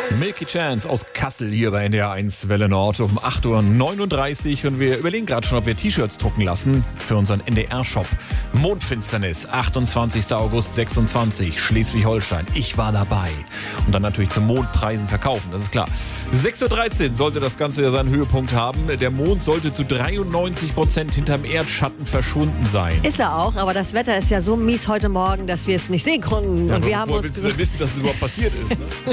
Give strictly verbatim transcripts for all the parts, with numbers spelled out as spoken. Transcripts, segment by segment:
Milky Chance aus Kassel hier bei N D R eins Welle Nord um acht Uhr neununddreißig und wir überlegen gerade schon, ob wir T-Shirts drucken lassen für unseren N D R-Shop. Mondfinsternis, achtundzwanzigster August sechsundzwanzig, Schleswig-Holstein. Ich war dabei. Und dann natürlich zu Mondpreisen verkaufen, das ist klar. sechs Uhr dreizehn sollte das Ganze ja seinen Höhepunkt haben. Der Mond sollte zu dreiundneunzig Prozent hinterm Erdschatten verschwunden sein. Ist er auch, aber das Wetter ist ja so mies heute Morgen, dass wir es nicht sehen konnten. Ja, und wir woher haben uns willst du gesagt, denn wissen, dass es überhaupt passiert ist? Ne?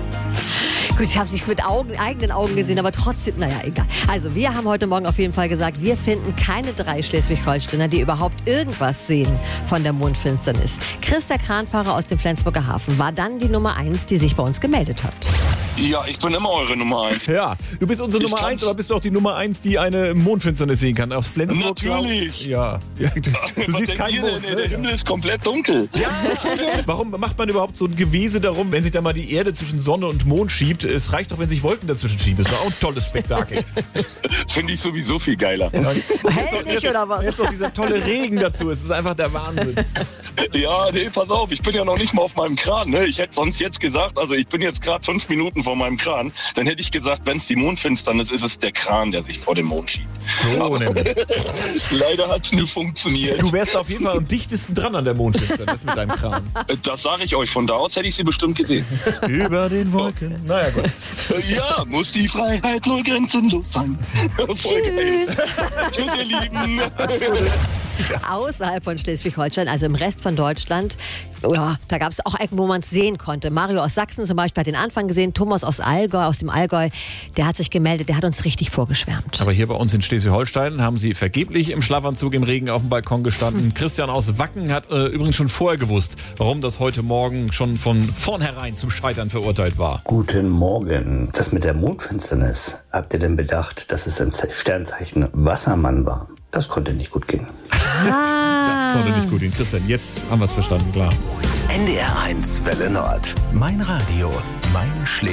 gut, ich habe es nicht mit Augen, eigenen Augen gesehen, aber trotzdem, naja, egal. Also wir haben heute Morgen auf jeden Fall gesagt, wir finden keine drei Schleswig-Holsteiner, die überhaupt irgendwas sehen von der Mondfinsternis. Chris, der Kranfahrer aus dem Flensburger Hafen, war dann die Nummer eins, die sich bei uns gemeldet hat. Ja, ich bin immer eure Nummer eins. Ja, du bist unsere Ich Nummer kann's- eins, aber bist du auch die Nummer eins, die eine Mondfinsternis sehen kann. Aus Flensburg. Natürlich. Ja. ja du du Was siehst denkt keinen ihr Mond. denn? Der Ne? Himmel ist komplett dunkel. Ja. Warum macht man überhaupt so ein Gewese darum, wenn sich da mal die Erde zwischen Sonne und Mond schiebt? Es reicht doch, wenn sich Wolken dazwischen schieben. Das war auch ein tolles Spektakel. Finde ich sowieso viel geiler. Hell nicht, oder was? Jetzt noch dieser tolle Regen dazu. Es ist einfach der Wahnsinn. Ja, nee, pass auf, ich bin ja noch nicht mal auf meinem Kran. Ne? Ich hätte sonst jetzt gesagt, also ich bin jetzt gerade fünf Minuten vor meinem Kran, dann hätte ich gesagt, wenn es die Mondfinsternis ist, ist es der Kran, der sich vor dem Mond schiebt. So, nämlich. Leider hat es nur funktioniert. Du wärst auf jeden Fall am dichtesten dran an der Mondfinsternis mit deinem Kran. Das sage ich euch, von da aus hätte ich sie bestimmt gesehen. Über den Wolken. Naja, gut. Ja, muss die Freiheit nur grenzenlos sein. Voll geil. Tschüss, ihr Lieben. Außerhalb von Schleswig-Holstein, also im Rest von Deutschland, ja, da gab es auch Ecken, wo man es sehen konnte. Mario aus Sachsen zum Beispiel hat den Anfang gesehen, Thomas aus Allgäu, aus dem Allgäu, der hat sich gemeldet, der hat uns richtig vorgeschwärmt. Aber hier bei uns in Schleswig-Holstein haben sie vergeblich im Schlafanzug im Regen auf dem Balkon gestanden. Christian aus Wacken hat äh, übrigens schon vorher gewusst, warum das heute Morgen schon von vornherein zum Scheitern verurteilt war. Guten Morgen. Das mit der Mondfinsternis. Habt ihr denn bedacht, dass es im Sternzeichen Wassermann war? Das konnte nicht gut gehen. Das konnte nicht gut gehen. Christian, jetzt haben wir es verstanden, klar. N D R eins Welle Nord. Mein Radio, mein Schleswig.